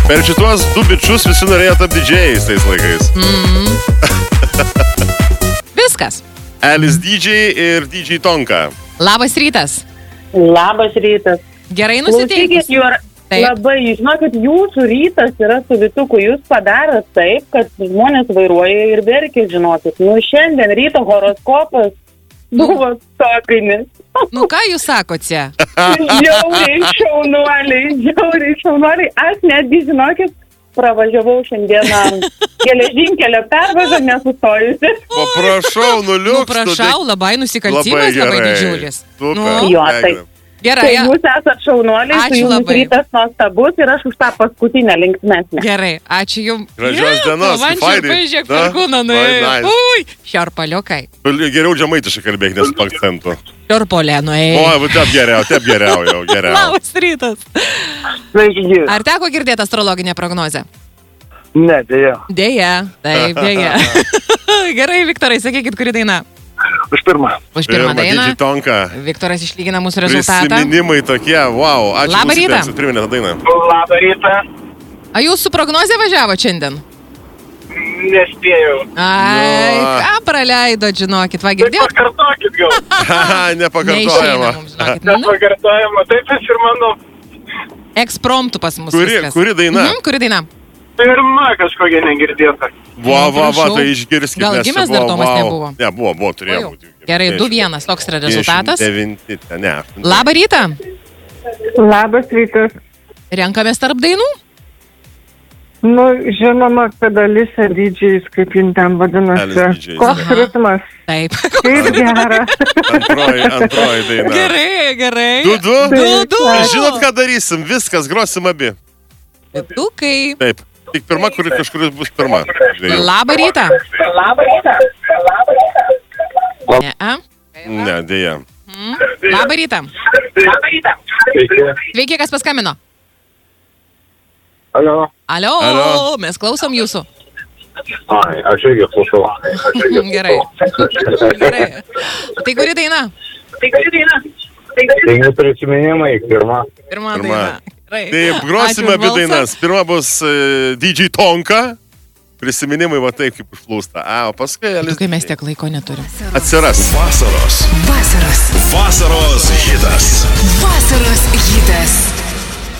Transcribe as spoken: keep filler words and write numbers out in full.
Per šituos du bičius visi norėjo tapti didžėjais tais laikais. Mm. Viskas. Alice D J ir D J Tonka. Labas rytas. Labas rytas. Gerai nusiteikus. Labai, žinokit, jūsų rytas yra su Vytuku. Jūs padarėt taip, kad žmonės vairuoja ir verkia, žinokit. Nu, šiandien ryto horoskopas buvo tokinis. Nu, ką jūs sakote? Žiauriai šaunuoliai, žiauriai šaunuoliai. Aš netgi, žinokit, pravažiavau šiandieną geležinkelio pervažą nesustojusi. Paprašau, nuliuks. Nu, prašau, labai nusikaltimas, labai, labai didžiulis. Super. Nu. Jo, tai. Gerai. Tai jūs esat šaunuoliai, tai jums rytas nuostabus ir aš už tą paskutinę linksmesnę. Gerai, ačiū jums. Gražios dienos, man šarpai žiek per kūną nuėjo. Ui, šarpaliokai. Geriau žemaitiškai kalbėk, nes su akcentu. Šarpolė nuėjo. O, taip geriau, taip geriau jau, geriau. Labas rytas. Sveiki. Ar teko girdėti astrologinę prognozę? Ne, dėja. Dėja, taip, dėja. Gerai, Viktorai, sakykit, kuri daina? Už pirmą. Už pirmą dainą. D J Tonka. Viktoras išlygina mūsų rezultatą. Prisiminimai tokie, wow. Ačiū. Labą rytą. Priminė tą dainą. Labą rytą. A jūs su prognozė važiavo šiandien? Nespėjau. Ai, ką praleidot, žinokit, va girdėjot? Pakartokit gal. Nepakartojama. Nepakartojama. Taip vis ir mano. Ekspromptų pas mus kuri, viskas. Kuri daina? Mhm, kuri daina? Pirma kažkokia negirdėta. Va, va, va, tai išgirskit. Gal gimęs dar Tomas nebuvo? Ne, buvo, buvo, turėjo būti. Gerai, du vienas, toks yra rezultatas. devyni, ne. Labą rytą. Labas rytas. Renkamės tarp dainų? Nu, žinoma, kad Alisa D Js, kaip jin ten vadinasi. Koks ritmas? Taip. Kaip gera. Antroji, antroji daina. Gerai, gerai. Du, du? Du, du. Žinot, ką darysim? Viskas, grosim abi. Dukai. Taip. Tik pirma, kuri kažkuris bus pirma. Labą rytą. Labą rytą. Ne, a? Ne, dėja. Hmm. Labą rytą. Labą rytą. Sveiki, kas paskambino? Alio. Alio, Alio. Mes klausom jūsų. Ai, aš irgi klausau. Gerai. Gerai. Tai kuri daina? Tai kuri daina? Tai neprisiminimai, pirma. Pirma Pirma. daina. Gerai. Taip, grosime abi dainas. Pirma bus uh, D J Tonka. Prisiminimai va taip kaip užplūsta. A, o paskui... Kai mes tiek laiko neturim. Atsiras. Vasaros. Vasaros. Vasaros hitas. Vasaros hitas.